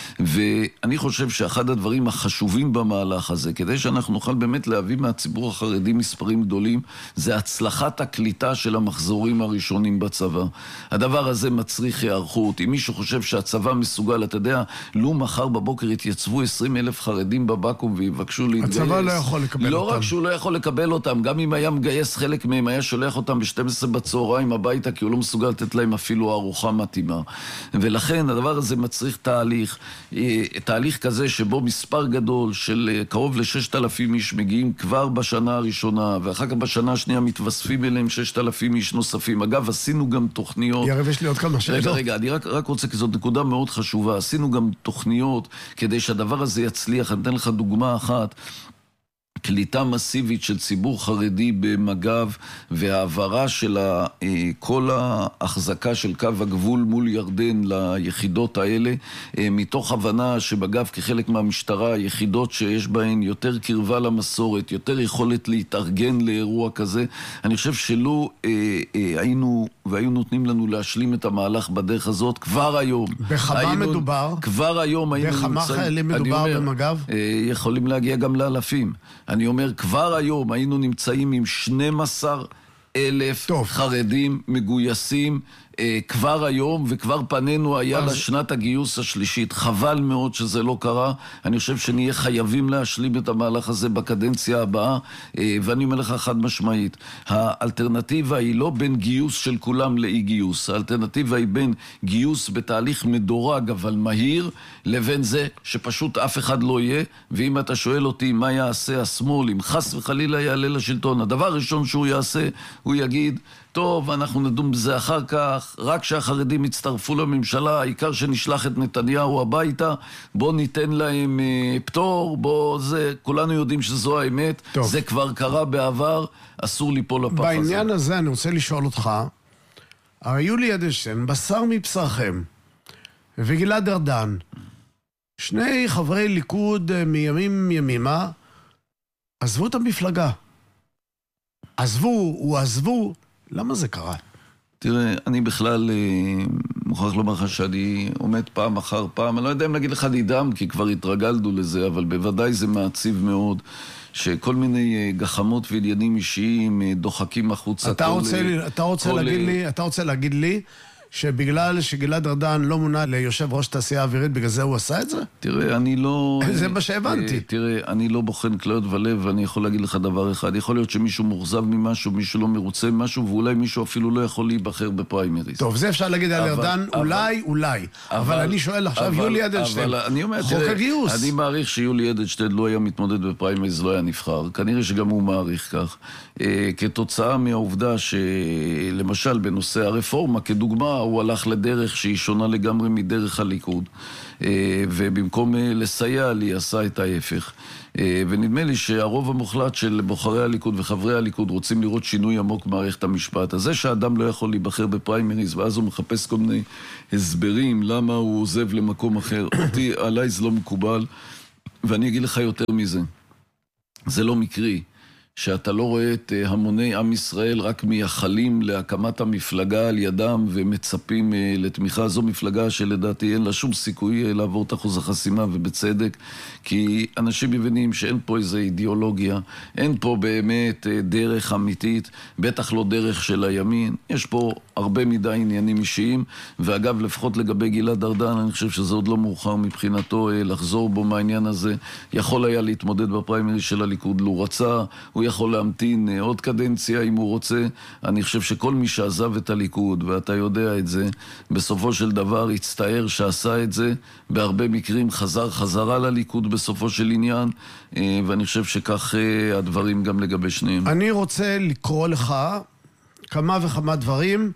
ואני חושב שאחד הדברים החשובים במהלך הזה, כדי שאנחנו נוכל באמת להביא מהציבור החרדי מספרים גדולים, זה הצלחת הקליטה של המחזורים הראשונים בצבא. הדבר הזה מצריך הערכות. אם מישהו חושב שהצבא מסוגל, אתה יודע, לו מחר בבוקר התייצבו עשרים אלף חרדים בבקו"ם ויבקשו להתגייס. הצבא לא יכול לקבל לא אותם. רק שהוא לא יכול לקבל אותם, גם אם היה מגייס חלק מהם, היה שולח אותם ב-שתים עשרה בצהריים הביתה, כי הוא לא מסוגל לתת להם אפילו ארוחה מתאימה. ולכן הדבר הזה מצריך תהליך, תהליך כזה שבו מספר גדול של קרוב ל-ששת אלפים איש מגיעים כבר בשנה הראשונה, ואחר כך בשנה השנייה מתווספים אליהם ששת אלפים איש נוספים. אגב, עשינו גם תוכניות. ירב, יש לי עוד כמה שאלות. רגע, רגע, אני רק, רק רוצה, כי זאת נקודה מאוד חשובה. עשינו גם תוכניות כדי שהדבר הזה יצליח. אני אתן לך דוגמה אחת. קליטה מסיבית של ציבור חרדי במג"ב, והעברה של כל ההחזקה של קו הגבול מול ירדן ליחידות האלה, מתוך הבנה שבג"ב כחלק מהמשטרה, יחידות שיש בהן יותר קרבה למסורת, יותר יכולת להתארגן לאירוע כזה. אני חושב שלא היינו והיו נותנים לנו להשלים את המהלך בדרך הזאת כבר היום. בכמה היינו, מדובר? כבר היום היינו נמצאים. בכמה חיילים מדובר במג"ב? יכולים להגיע גם לאלפים. אני אומר, כבר היום היינו נמצאים עם שנים עשר אלף טוב. חרדים מגויסים כבר היום, וכבר פנינו היה אז... לשנת הגיוס השלישית. חבל מאוד שזה לא קרה. אני חושב שנהיה חייבים להשלים את המהלך הזה בקדנציה הבאה, ואני אומר לך חד משמעית, האלטרנטיבה היא לא בין גיוס של כולם לאי גיוס. האלטרנטיבה היא בין גיוס בתהליך מדורג אבל מהיר, לבין זה שפשוט אף אחד לא יהיה. ואם אתה שואל אותי מה יעשה השמאל אם חס וחלילה יעלה לשלטון, הדבר הראשון שהוא יעשה, הוא יגיד, טוב, אנחנו נדון בזה אחר כך, רק שהחרדים יצטרפו לממשלה, העיקר שנשלח את נתניהו הביתה, בוא ניתן להם אה, פטור, בוא זה, כולנו יודעים שזו האמת, טוב. זה כבר קרה בעבר, אסור ליפול לפח הזה. בעניין הזה אני רוצה לשאול אותך, הרי יולי אדלשטיין, בשר מבשרכם, וגלעד ארדן, שני חברי ליכוד מימים ימימה, עזבו את המפלגה. עזבו, הוא עזבו, למה זה קרה? תראה, אני בכלל מוכרח לומר לך שאני עומד פעם אחר פעם, אני לא יודע אם להגיד לך נדהם, כי כבר התרגלנו לזה, אבל בוודאי זה מעציב מאוד, שכל מיני גחמות ועניינים אישיים דוחקים החוצה. אתה רוצה, כל, אתה רוצה כל... להגיד לי, אתה רוצה להגיד לי, שבגלל שגלעד ארדן לא מונה ליושב ראש תעשייה אווירית, בגלל זה הוא עשה את זה? תראה, אני לא... זה מה שהבנתי. תראה, אני לא בוחן כליות ולב, ואני יכול להגיד לך דבר אחד. יכול להיות שמישהו מורזב ממשהו, מישהו לא מרוצה ממשהו, ואולי מישהו אפילו לא יכול להיבחר בפריימריז. טוב, זה אפשר להגיד על ארדן, אולי, אולי. אבל אני שואל עכשיו, יולי אדלשטיין, חוק הגיוס. אני מעריך שיולי אדלשטיין לא היה מתמודד בפריימריז, לא היה נבחר. כנראה שגם הוא מעריך כך. כתוצאה מהעובדה שלמשל בנושא הרפורמה, כדוגמה, הוא הלך לדרך שהיא שונה לגמרי מדרך הליכוד, ובמקום לסייע לי עשה את ההפך. ונדמה לי שהרוב המוחלט של בוחרי הליכוד וחברי הליכוד רוצים לראות שינוי עמוק במערכת המשפט. אז זה שהאדם לא יכול להיבחר בפריימריז ואז הוא מחפש כל מיני הסברים למה הוא עוזב למקום אחר, אותי עליי זה לא מקובל. ואני אגיד לך יותר מזה, זה לא מקרי שאתה לא רואה את המוני עם ישראל רק מייחלים להקמת המפלגה על ידם ומצפים לתמיכה. זו מפלגה שלדעתי אין לה שום סיכוי לעבור את אחוז החסימה, ובצדק, כי אנשים מבינים שאין פה איזו אידיאולוגיה, אין פה באמת דרך אמיתית, בטח לא דרך של הימין. יש פה הרבה מדי עניינים אישיים, ואגב, לפחות לגבי גלעד ארדן, אני חושב שזה עוד לא מאוחר מבחינתו לחזור בו מהעניין הזה. יכול היה להתמודד בפריימריז של הליכוד, לו רצה, הוא יכול להמתין עוד קדנציה אם הוא רוצה. אני חושב שכל מי שעזב את הליכוד, ואתה יודע את זה, בסופו של דבר הצטער שעשה את זה, בהרבה מקרים חזר חזרה לליכוד בסופו של עניין, ואני חושב שכך הדברים גם לגבי שניהם. אני רוצה לקרוא לך כמה וכמה דברים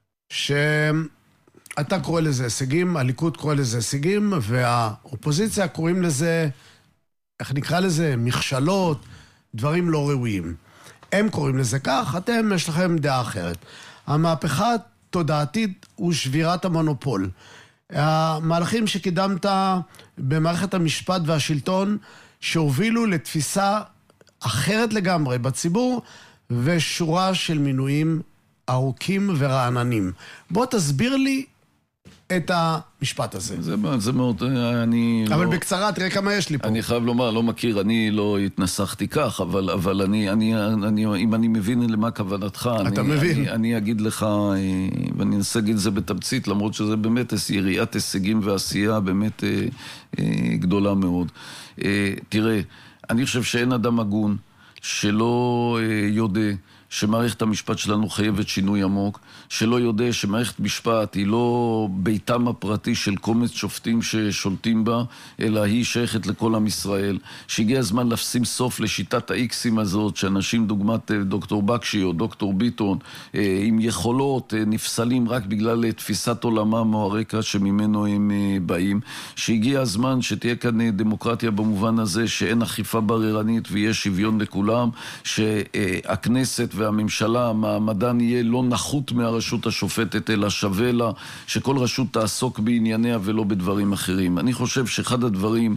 שאתה קורא לזה הישגים, הליכוד קורא לזה הישגים, והאופוזיציה קוראים לזה, איך נקרא לזה, מכשלות, דברים לא ראויים. הם קוראים לזה כך, אתם יש לכם דעה אחרת. המהפכה התודעתית הוא שבירת המונופול. המהלכים שקידמת במערכת המשפט והשלטון שהובילו לתפיסה אחרת לגמרי בציבור, ושורה של מינויים ארוכים ורעננים. בוא תסביר לי את המשפט הזה. זה, זה מאוד, אני אבל לא, בקצרה, תראה כמה יש לי פה. אני חייב לומר, לא מכיר, אני לא התנסחתי כך, אבל, אבל אני, אני, אני, אם אני מבין למה כוונתך, אתה אני, מבין. אני, אני אגיד לך, ואני אנסה להגיד את זה בתמצית, למרות שזה באמת יריעת הישגים ועשייה באמת אה, אה, גדולה מאוד. אה, תראה, אני חושב שאין אדם הגון שלא אה, יודע שמערכת המשפט שלנו חייבת שינוי עמוק, שלא יודע שמערכת משפט היא לא ביתם הפרטי של קומץ שופטים ששולטים בה, אלא היא שייכת לכל עם ישראל, שהגיע הזמן לשים סוף לשיטת האיקסים הזאת, שאנשים דוגמת דוקטור בקשי או דוקטור ביטון, עם יכולות נפסלים רק בגלל תפיסת עולמם או הרקע שממנו הם באים, שהגיע הזמן שתהיה כאן דמוקרטיה במובן הזה שאין אכיפה בררנית ויש שוויון לכולם, שהכנסת והממשלה, מעמדן יהיה לא נחות מהרשות השופטת, אלא שווה לה, שכל רשות תעסוק בענייניה ולא בדברים אחרים. אני חושב שאחד הדברים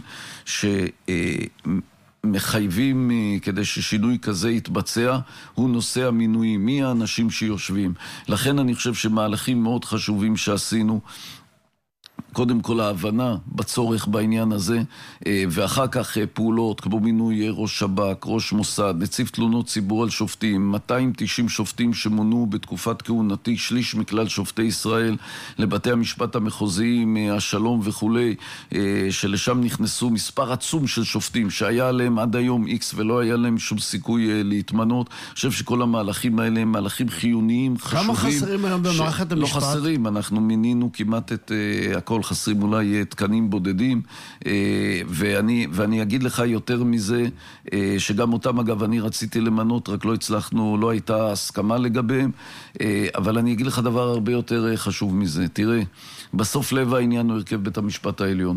שמחייבים כדי ששינוי כזה יתבצע, הוא נושא המינויים, מי האנשים שיושבים. לכן אני חושב שמהלכים מאוד חשובים שעשינו, קודם כל ההבנה בצורך בעניין הזה, ואחר כך פעולות כמו מינוי ראש שב"כ, ראש מוסד, נציב תלונות ציבור על שופטים, מאתיים ותשעים שופטים שמונו בתקופת כהונתי, שליש מכלל שופטי ישראל, לבתי המשפט המחוזיים, השלום וכולי, שלשם נכנסו מספר עצום של שופטים, שהיה עליהם עד היום X ולא היה להם שום סיכוי להתמנות. אני חושב שכל המהלכים האלה הם מהלכים חיוניים, חשובים. כמה חסרים היום במערכת המשפט? לא חסרים, אנחנו מינינו כמעט את uh, הכל, חסרים אולי uh, תקנים בודדים, uh, ואני, ואני אגיד לך יותר מזה, uh, שגם אותם אגב אני רציתי למנות, רק לא הצלחנו, לא הייתה הסכמה לגביהם, uh, אבל אני אגיד לך דבר הרבה יותר uh, חשוב מזה. תראה, בסוף לב העניין הוא הרכב בית המשפט העליון.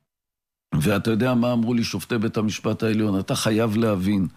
ואתה יודע מה אמרו לי שופטי בית המשפט העליון, אתה חייב להבין,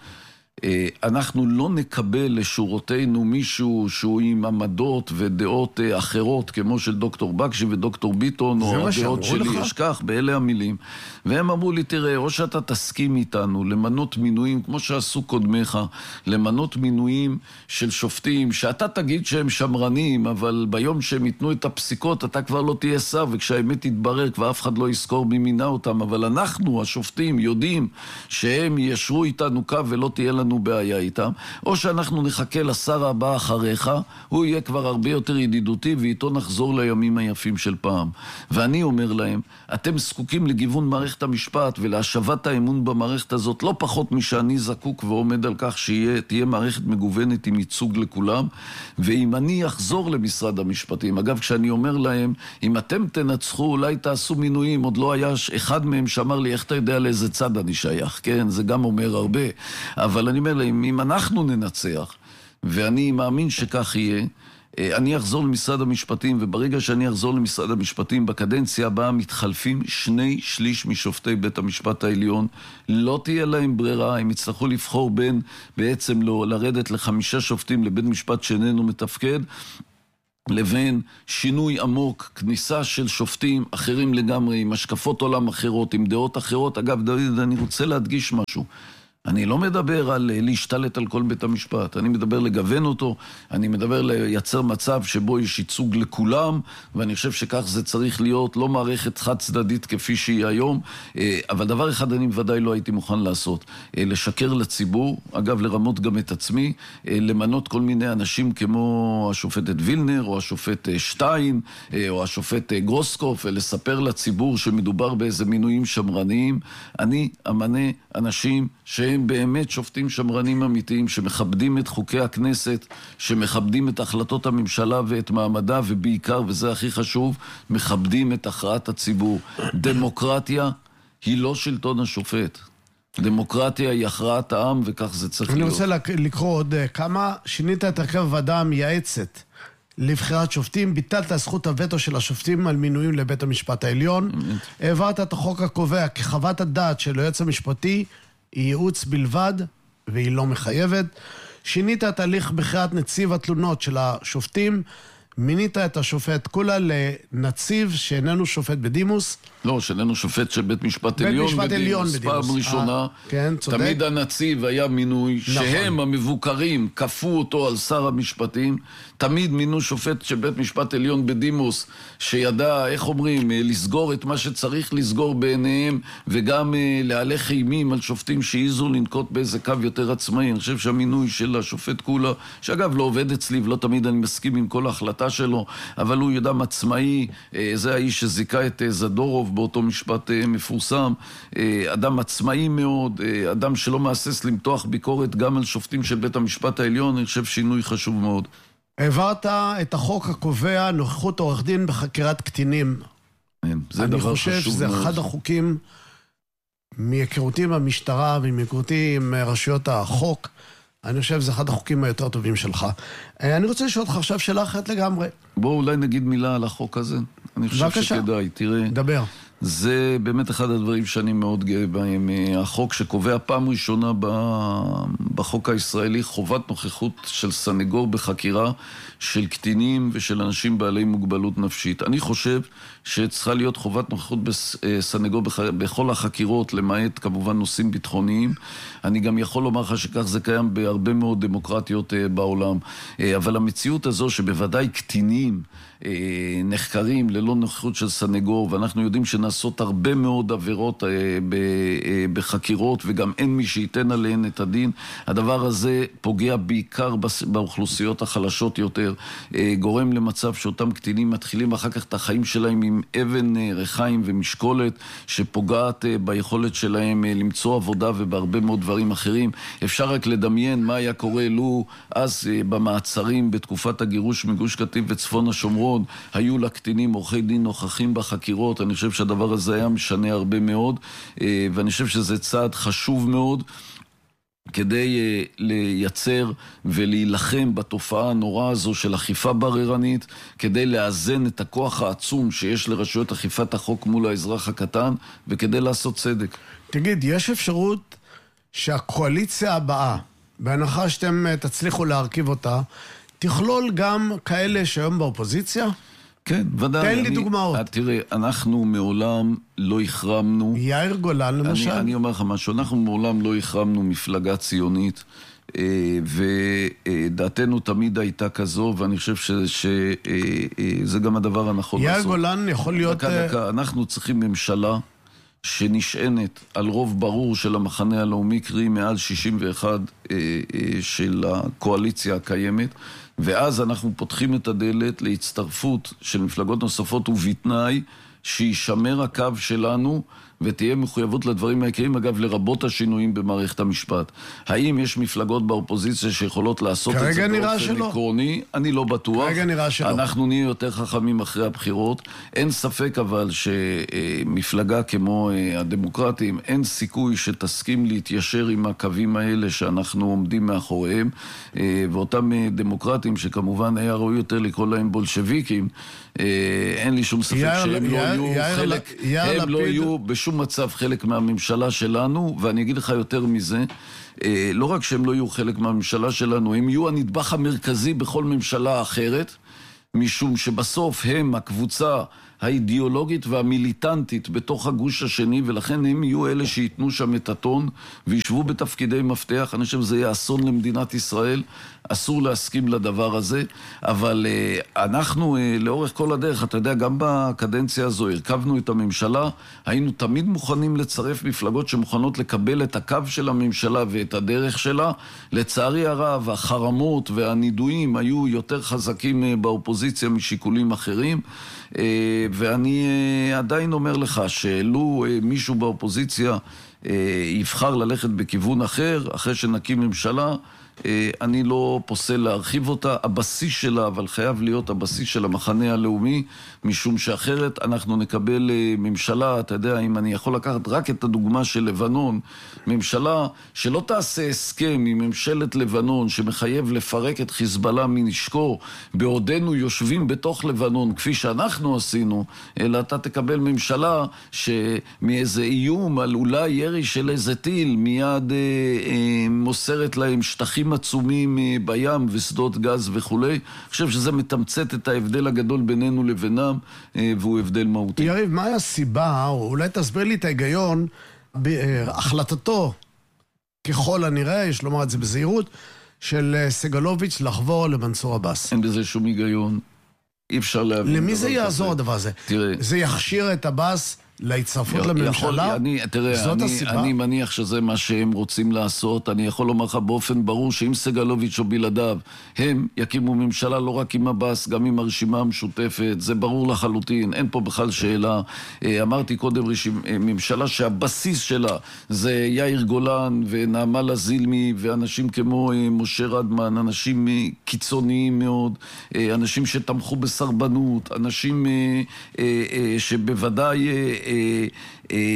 אנחנו לא נקבל לשורותינו מישהו שהוא עם עמדות ודעות אחרות, כמו של דוקטור בקשי ודוקטור ביטון, או הדעות שלי, יש כך, באלה המילים. והם אמרו לי, תראה, או שאתה תסכים איתנו למנות מינויים, כמו שעשו קודמיך, למנות מינויים של שופטים, שאתה תגיד שהם שמרנים, אבל ביום שהם ייתנו את הפסיקות, אתה כבר לא תהיה שר, וכשהאמת יתברר, כבר אף אחד לא יזכור מי מינה אותם, אבל אנחנו, השופטים, יודעים שהם ישרו איתנו קו ולא תהיה לנו בעיה איתם, או שאנחנו נחכה לשר הבא אחריך, הוא יהיה כבר הרבה יותר ידידותי, ואיתו נחזור לימים היפים של פעם. ואני אומר להם, אתם זקוקים לגיוון מערכת המשפט ולהשבת האמון במערכת הזאת, לא פחות משאני זקוק ועומד על כך שתהיה מערכת מגוונת עם ייצוג לכולם, ואם אני אחזור למשרד המשפטים, אגב, כשאני אומר להם, אם אתם תנצחו, אולי תעשו מינויים, עוד לא היה אחד מהם שאמר לי, איך אתה יודע לאיזה צד אני שייך, כן? זה גם אומר הרבה, אבל אני אומר להם, אם אנחנו ננצח, ואני מאמין שכך יהיה, אני אחזור למשרד המשפטים, וברגע שאני אחזור למשרד המשפטים, בקדנציה הבאה מתחלפים שני שליש משופטי בית המשפט העליון, לא תהיה להם ברירה, הם יצטרכו לבחור בין בעצם לא, לרדת לחמישה שופטים לבית משפט שאיננו מתפקד, לבין שינוי עמוק, כניסה של שופטים אחרים לגמרי, עם השקפות עולם אחרות, עם דעות אחרות. אגב, דוד, אני רוצה להדגיש משהו. אני לא מדבר על להשתלט על כל בית המשפט, אני מדבר לגוון אותו, אני מדבר לייצר מצב שבו יש ייצוג לכולם, ואני חושב שכך זה צריך להיות, לא מערכת חד צדדית כפי שהיא היום, אבל דבר אחד אני בוודאי לא הייתי מוכן לעשות, לשקר לציבור, אגב לרמות גם את עצמי, למנות כל מיני אנשים כמו השופטת וילנר, או השופט שטיין, או השופט גרוסקוף, ולספר לציבור שמדובר באיזה מינויים שמרניים. אני אמנה אנשים ש... הם באמת שופטים שמרנים אמיתיים, שמכבדים את חוקי הכנסת, שמכבדים את החלטות הממשלה ואת מעמדה, ובעיקר, וזה הכי חשוב, מכבדים את הכרעת הציבור. דמוקרטיה היא לא שלטון השופט. דמוקרטיה היא הכרעת העם, וכך זה צריך להיות. אני רוצה לקרוא עוד כמה, שינית את הרכב הוועדה המייעצת לבחירת שופטים, ביטלת זכות הווטו של השופטים על מינויים לבית המשפט העליון, העברת את החוק הקובע כי חוות הדעת של היועץ המשפטי היא ייעוץ בלבד, והיא לא מחייבת. שינית את הליך בחירת נציב התלונות של השופטים, מינית את השופט כולה לנציב שאיננו שופט בדימוס. לא, שאיננו שופט של בית משפט עליון בדימוס. פעם ראשונה, כן, צודק. תמיד הנציב היה מינוי, נכון. שהם המבוקרים כפו אותו על שר המשפטים, תמיד מינו שופט של בית משפט עליון בדימוס, שידע, איך אומרים, לסגור את מה שצריך לסגור בעיניהם, וגם להלך אימים על שופטים שאיזו לנקוט באיזה קו יותר עצמאי. אני חושב שהמינוי של השופט כולה, שאגב לא עובד אצלי, ולא תמיד אני מסכים עם כל ההחלטה שלו, אבל הוא ידע עצמאי, זה האיש שזיקה את זדורוב באותו משפט מפורסם, אדם עצמאי מאוד, אדם שלא מאסס למתוח ביקורת גם על שופטים של בית המשפט העליון. אני חושב שינוי חשוב מאוד. העברת את החוק הקובע נוכחות עורך דין בחקירת קטינים. זה דבר חשוב מאוד. אני חושב שזה אחד החוקים מהיכרותי עם המשטרה ומהיכרותי עם רשויות החוק. אני חושב שזה אחד החוקים היותר טובים שלך. אני רוצה לשאול אותך עכשיו שאלה אחרת לגמרי. בואו אולי נגיד מילה על החוק הזה. אני חושב שכדאי, תראה. דבר. זה באמת אחד הדברים שאני מאוד גאה בהם. החוק שקובע פעם ראשונה בחוק הישראלי חובת נוכחות של סנגור בחקירה של קטינים ושל אנשים בעלי מוגבלות נפשית. אני חושב שצריכה להיות חובת נוכחות בסנגור בכל החקירות, למעט כמובן נושאים ביטחוניים. אני גם יכול לומר לך שכך זה קיים בהרבה מאוד דמוקרטיות בעולם. אבל המציאות הזו שבוודאי קטינים נחקרים ללא נוכחות של סנגור, ואנחנו יודעים שנעשות הרבה מאוד עבירות בחקירות, וגם אין מי שייתן עליהן את הדין. הדבר הזה פוגע בעיקר באוכלוסיות החלשות יותר, גורם למצב שאותם קטינים מתחילים אחר כך את החיים שלהם עם אבן רחיים ומשקולת, שפוגעת ביכולת שלהם למצוא עבודה ובהרבה מאוד דברים אחרים. אפשר רק לדמיין מה היה קורה לו אז במעצרים בתקופת הגירוש מגוש קטיף וצפון השומרון, היו לקטינים עורכי דין נוכחים בחקירות. אני חושב שהדבר הזה היה משנה הרבה מאוד, ואני חושב שזה צעד חשוב מאוד כדי לייצר ולהילחם בתופעה הנוראה הזו של אכיפה בררנית, כדי לאזן את הכוח העצום שיש לרשויות אכיפת החוק מול האזרח הקטן, וכדי לעשות צדק. תגיד, יש אפשרות שהקואליציה הבאה, בהנחה שאתם תצליחו להרכיב אותה, תכלול גם כאלה שהיום באופוזיציה? כן, ודאי. תן לי אני, דוגמאות. תראה, אנחנו מעולם לא החרמנו... יאיר גולן למשל? אני, אני אומר לך משהו, אנחנו מעולם לא החרמנו מפלגה ציונית, ודעתנו תמיד הייתה כזו, ואני חושב שזה שזה גם הדבר הנכון לעשות. יאיר גולן יכול להיות... דקה, דקה, אנחנו צריכים ממשלה שנשענת על רוב ברור של המחנה הלאומי, קרי מעל שישים ואחת של הקואליציה הקיימת, ואז אנחנו פותחים את הדלת להצטרפות של מפלגות נוספות, ובתנאי שישמר הקו שלנו ותהיה מחויבות לדברים העיקריים, אגב, לרבות השינויים במערכת המשפט. האם יש מפלגות באופוזיציה שיכולות לעשות את זה באופן עקרוני? אני לא בטוח. כרגע נראה שלא. אנחנו נהיה יותר חכמים אחרי הבחירות. אין ספק אבל שמפלגה כמו הדמוקרטים, אין סיכוי שתסכים להתיישר עם הקווים האלה שאנחנו עומדים מאחוריהם, ואותם דמוקרטים שכמובן היה ראוי יותר לקרוא להם בולשוויקים, אין לי שום ספק שהם לא יהיו חלק, הם לא יהיו בשום מצב חלק מהממשלה שלנו, ואני אגיד לך יותר מזה, לא רק שהם לא יהיו חלק מהממשלה שלנו, הם יהיו הנדבך המרכזי בכל ממשלה אחרת, משום שבסוף הם הקבוצה האידיאולוגית והמיליטנטית בתוך הגוש השני, ולכן הם יהיו אלה שיתנו שם את הטון וישבו בתפקידי מפתח. אני חושב שזה יהיה אסון למדינת ישראל, אסור להסכים לדבר הזה, אבל uh, אנחנו uh, לאורך כל הדרך, אתה יודע, גם בקדנציה הזו הרכבנו את הממשלה, היינו תמיד מוכנים לצרף מפלגות שמוכנות לקבל את הקו של הממשלה ואת הדרך שלה. לצערי הרב, החרמות והנידויים היו יותר חזקים uh, באופוזיציה משיקולים אחרים, uh, ואני uh, עדיין אומר לך שלו uh, מישהו באופוזיציה uh, יבחר ללכת בכיוון אחר, אחרי שנקים ממשלה, אני לא פוסל להרחיב אותה. הבסיס שלה, אבל חייב להיות הבסיס של המחנה הלאומי, משום שאחרת אנחנו נקבל ממשלה, אתה יודע, אם אני יכול לקחת רק את הדוגמה של לבנון, ממשלה שלא תעשה הסכם עם ממשלת לבנון שמחייב לפרק את חיזבאללה מנשקו בעודנו יושבים בתוך לבנון כפי שאנחנו עשינו, אלא אתה תקבל ממשלה שמאיזה איום על אולי ירי של איזה טיל מיד אה, אה, מוסרת להם שטחים עצומים בים ושדות גז וכו'. אני חושב שזה מתמצת את ההבדל הגדול בינינו לבינם, והוא הבדל מהותי. יריב, מה הסיבה, או אולי תסביר לי את ההיגיון, בהחלטתו, ככל הנראה, יש לומר את זה בזהירות, של סגלוביץ' לחבור למנסור עבאס? אין בזה שום היגיון. אי אפשר להבין. למי זה יעזור הדבר הזה? תראה. זה יכשיר את עבאס להצטרפות לממשלה? אני, תראה, זאת אני, הסיבה? אני מניח שזה מה שהם רוצים לעשות. אני יכול לומר לך באופן ברור שאם סגלוביץ' או בלעדיו הם יקימו ממשלה לא רק עם עבאס, גם עם הרשימה המשותפת, זה ברור לחלוטין, אין פה בכלל שאלה. אמרתי קודם, ממשלה שהבסיס שלה זה יאיר גולן ונעמה לזילמי ואנשים כמו משה רדמן, אנשים קיצוניים מאוד, אנשים שתמכו בסרבנות, אנשים שבוודאי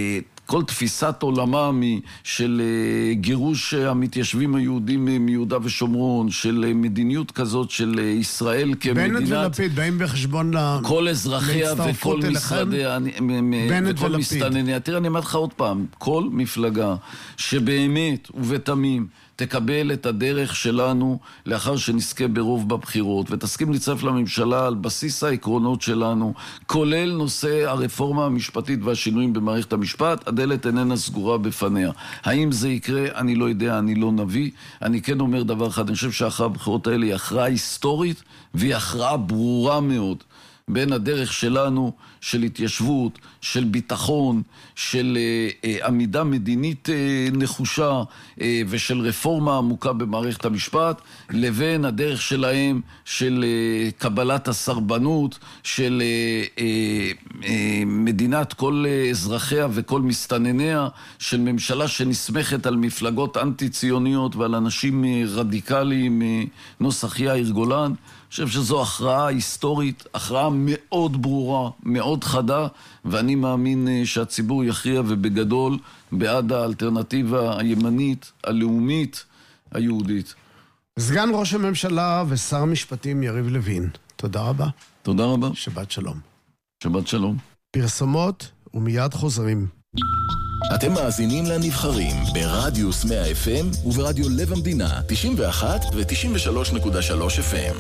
כל תפיסת עולמה של גירוש המתיישבים היהודים מיהודה ושומרון, של מדיניות כזאת של ישראל כמדינת... בנט ולפיד, באים בחשבון כל אזרחיה וכל משרדיה, וכל מסתנניה. תראה, אני אומר לך עוד פעם, כל מפלגה שבאמת ובתמים תקבל את הדרך שלנו לאחר שנזכה ברוב בבחירות, ותסכים להצטרף לממשלה על בסיס העקרונות שלנו, כולל נושא הרפורמה המשפטית והשינויים במערכת המשפט, הדלת איננה סגורה בפניה. האם זה יקרה? אני לא יודע, אני לא נביא. אני כן אומר דבר אחד, אני חושב שהאחרי הבחירות האלה היא הכרעה היסטורית, והיא הכרעה ברורה מאוד. בין הדרך שלנו, של התיישבות, של ביטחון, של אה, אה, עמידה מדינית אה, נחושה אה, ושל רפורמה עמוקה במערכת המשפט, לבין הדרך שלהם של אה, קבלת הסרבנות, של אה, אה, אה, מדינת כל אה, אזרחיה וכל מסתנניה, של ממשלה שנסמכת על מפלגות אנטי-ציוניות ועל אנשים אה, רדיקליים, אה, נוסח יאיר גולן. אני חושב שזו הכרעה היסטורית, הכרעה מאוד ברורה, מאוד חדה, ואני מאמין שהציבור יכריע ובגדול בעד האלטרנטיבה הימנית, הלאומית, היהודית. סגן ראש הממשלה ושר המשפטים יריב לוין, תודה רבה. תודה רבה. שבת שלום. שבת שלום. פרסומות ומיד חוזרים. אתם מאזינים לנבחרים ברדיוס מאה אף אם וברדיו לב המדינה תשעים ואחת ו-תשעים ושלוש נקודה שלוש אף אם.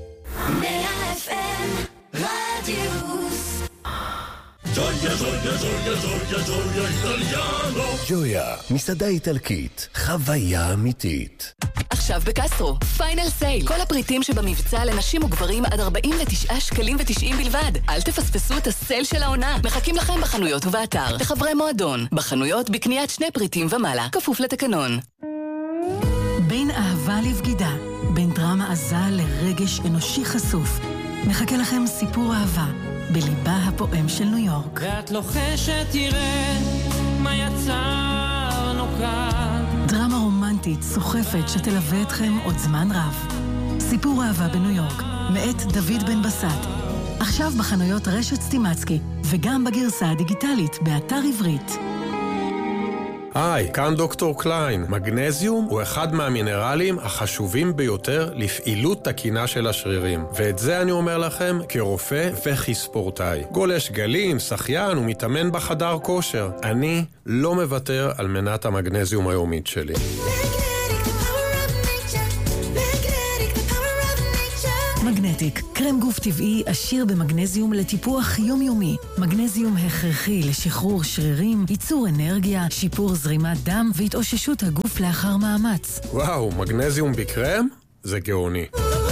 מאה אף אם רדיוס. ג'ויה, ג'ויה, ג'ויה, ג'ויה, ג'ויה, איטליאנו. ג'ויה, מסעדה איטלקית, חוויה אמיתית. עכשיו בקסטרו, פיינל סייל. כל הפריטים שבמבצע לנשים וגברים עד ארבעים ותשעה שקלים ותשעים בלבד. אל תפספסו את הסייל של העונה. מחכים לכם בחנויות ובאתר. לחברי מועדון. בחנויות בקניית שני פריטים ומעלה. כפוף לתקנון. בין אהבה לבגידה. בין דרמה עזה לרגש אנושי חשוף. מחכה לכם סיפור אהבה. בליבה הפועם של ניו יורק. ואת לוחשת תראה מה יצרנו כאן. דרמה רומנטית סוחפת שתלווה אתכם עוד זמן רב. סיפור אהבה בניו יורק, מאת דוד בן בסט. עכשיו בחנויות רשת סטימצקי, וגם בגרסה הדיגיטלית באתר עברית. היי, כאן דוקטור קליין. מגנזיום הוא אחד מהמינרלים החשובים ביותר לפעילות תקינה של השרירים. ואת זה אני אומר לכם כרופא וכספורטאי. גולש גלים, שחיין ומתאמן בחדר כושר. אני לא מוותר על מנת המגנזיום היומית שלי. מגנטיק, קרם גוף טבעי עשיר במגנזיום לטיפוח יומיומי. מגנזיום הכרחי לשחרור שרירים, ייצור אנרגיה, שיפור זרימת דם והתאוששות הגוף לאחר מאמץ. וואו, מגנזיום בקרם? זה גאוני.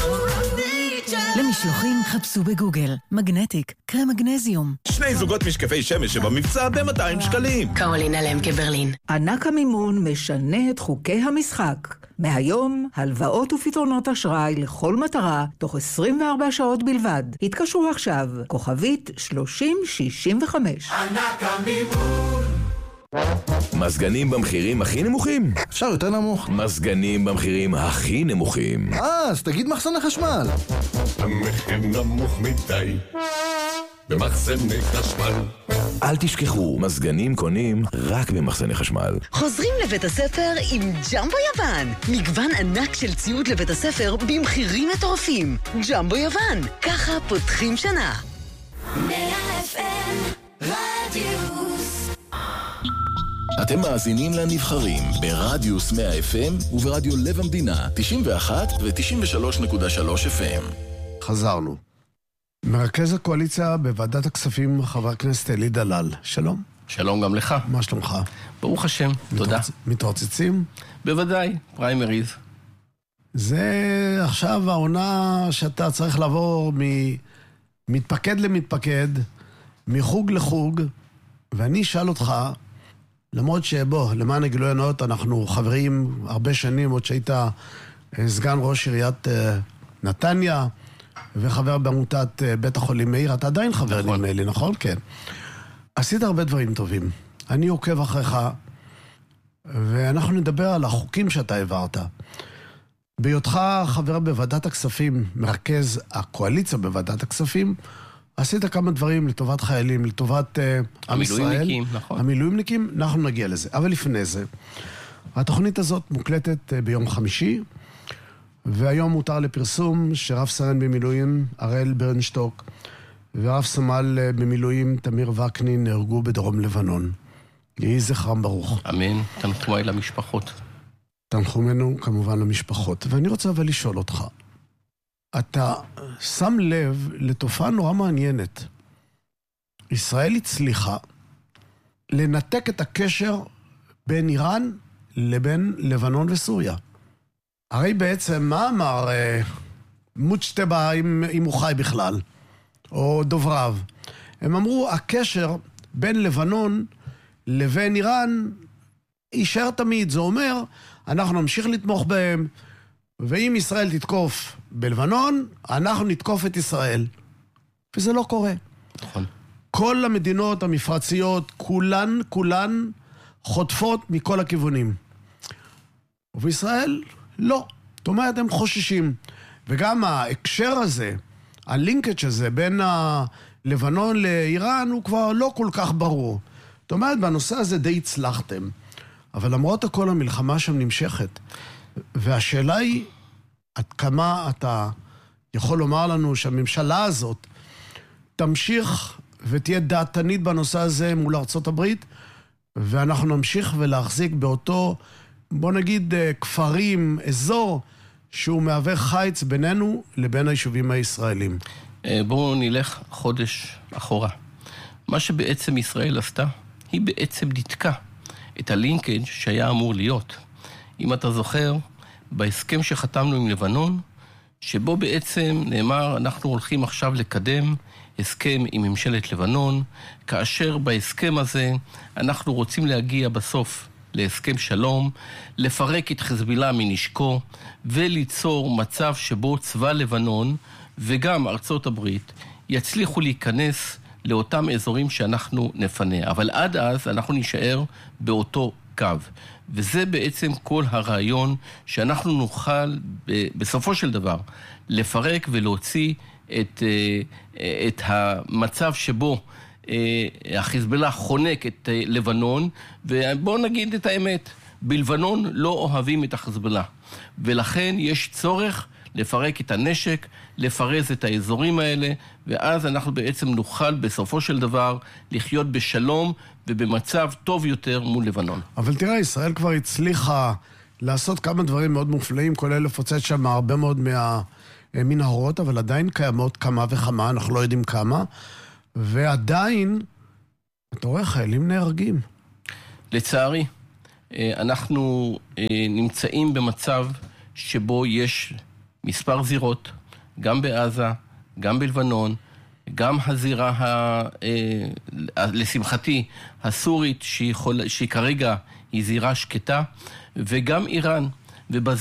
למשלוחים חפשו בגוגל. מגנטיק, קרם מגנזיום. שני זוגות משקפי שמש שבמבצע ב-מאתיים שקלים. קרולינה למקה ברלין. ענק המימון משנה את חוקי המשחק. מהיום, הלוואות ופתרונות אשראי לכל מטרה, תוך עשרים וארבע שעות בלבד. התקשרו עכשיו, כוכבית שלושים שישים וחמש. ענק המימון. מזגנים במחירים הכי נמוכים? אפשר יותר נמוך. מזגנים במחירים הכי נמוכים. אה, אז תגיד מחסני חשמל. המחיר נמוך מדי במחסני חשמל. אל תשכחו, מזגנים קונים רק במחסני חשמל. חוזרים לבית הספר עם ג'מבו יוון. מגוון ענק של ציוד לבית הספר במחירים מטורפים. ג'מבו יוון, ככה פותחים שנה. מאה אף אם רדיוס. אתם מאזינים לנבחרים ברדיוס מאה אף אם וברדיו לב המדינה תשעים ואחת ו-תשעים ושלוש נקודה שלוש אף אם. חזרנו. מרכז הקואליציה בוועדת הכספים, חבר הכנסת אלי דלל. שלום. שלום גם לך. מה שלומך? ברוך השם, תודה. מתרוצצים? בוודאי, פריימריז. זה עכשיו העונה שאתה צריך לעבור ממתפקד למתפקד, מחוג לחוג, ואני אשאל אותך, למרות שבוא, למען הגילוי הנאות, אנחנו חברים הרבה שנים, עוד שהיית סגן ראש עיריית נתניה, וחבר בעמותת בית החולים מאיר, אתה עדיין חבר נכון. נדמה לי, נכון? כן. עשית הרבה דברים טובים. אני עוקב אחריך, ואנחנו נדבר על החוקים שאתה העברת. בהיותך חבר בוועדת הכספים, מרכז הקואליציה בוועדת הכספים, עשית כמה דברים לטובת חיילים, לטובת uh, עם ישראל. המילואימניקים, נכון. המילואימניקים, אנחנו נגיע לזה. אבל לפני זה, התוכנית הזאת מוקלטת uh, ביום חמישי, והיום מותר לפרסום שרב סרן במילואים, הראל ברנשטוק, ורב סמל uh, במילואים, תמיר וקנין, נהרגו בדרום לבנון. יהי זכרם ברוך. אמן, תנחומי למשפחות. תנחומנו כמובן למשפחות. ואני רוצה אבל לשאול אותך, אתה שם לב לתופעה נורא מעניינת. ישראל הצליחה לנתק את הקשר בין איראן לבין לבנון וסוריה. הרי בעצם מה אמר אה, מוצ'טבה אם, אם הוא חי בכלל, או דובריו? הם אמרו, הקשר בין לבנון לבין איראן יישאר תמיד. זה אומר, אנחנו נמשיך לתמוך בהם, ואם ישראל תתקוף בלבנון, אנחנו נתקוף את ישראל. וזה לא קורה. נכון. כל המדינות המפרציות, כולן, כולן חוטפות מכל הכיוונים. ובישראל, לא. זאת אומרת, הם חוששים. וגם ההקשר הזה, הלינקג' הזה בין לבנון לאיראן, הוא כבר לא כל כך ברור. זאת אומרת, בנושא הזה די הצלחתם. אבל למרות הכל המלחמה שם נמשכת. והשאלה היא, עד כמה אתה יכול לומר לנו שהממשלה הזאת תמשיך ותהיה דעתנית בנושא הזה מול ארצות הברית, ואנחנו נמשיך ולהחזיק באותו, בוא נגיד, כפרים, אזור, שהוא מהווה חיץ בינינו לבין היישובים הישראלים. בואו נלך חודש אחורה. מה שבעצם ישראל עשתה, היא בעצם נתקה את הלינקג' שהיה אמור להיות. אם אתה זוכר, בהסכם שחתמנו עם לבנון, שבו בעצם נאמר, אנחנו הולכים עכשיו לקדם הסכם עם ממשלת לבנון, כאשר בהסכם הזה אנחנו רוצים להגיע בסוף להסכם שלום, לפרק את חזבאללה מנשקו, וליצור מצב שבו צבא לבנון וגם ארצות הברית יצליחו להיכנס לאותם אזורים שאנחנו נפנה. אבל עד אז אנחנו נשאר באותו קו. וזה בעצם כל הרעיון שאנחנו נוכל בסופו של דבר לפרק ולהוציא את, את המצב שבו החיזבאללה חונק את לבנון, ובואו נגיד את האמת, בלבנון לא אוהבים את החיזבאללה, ולכן יש צורך לפרק את הנשק, לפרז את האזורים האלה, ואז אנחנו בעצם נוכל בסופו של דבר לחיות בשלום ובמצב טוב יותר מול לבנון. אבל תראה, ישראל כבר הצליחה לעשות כמה דברים מאוד מופלאים, כולל לפוצץ שם הרבה מאוד מהמנהרות, אבל עדיין קיימות כמה וכמה, אנחנו לא יודעים כמה, ועדיין, אתה רואה, חיילים נהרגים. לצערי, אנחנו נמצאים במצב שבו יש מספר זירות, גם בעזה, גם בלבנון, גם הזירה, ה, לשמחתי, הסורית, שהיא, שהיא כרגע היא זירה שקטה, וגם איראן. ובז...